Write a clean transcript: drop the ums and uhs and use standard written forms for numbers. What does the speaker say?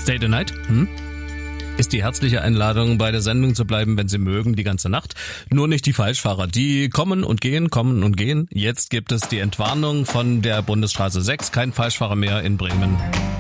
Stay the Night? Ist die herzliche Einladung, bei der Sendung zu bleiben, wenn Sie mögen, die ganze Nacht. Nur nicht die Falschfahrer, die kommen und gehen, kommen und gehen. Jetzt gibt es die Entwarnung von der Bundesstraße 6, kein Falschfahrer mehr in Bremen.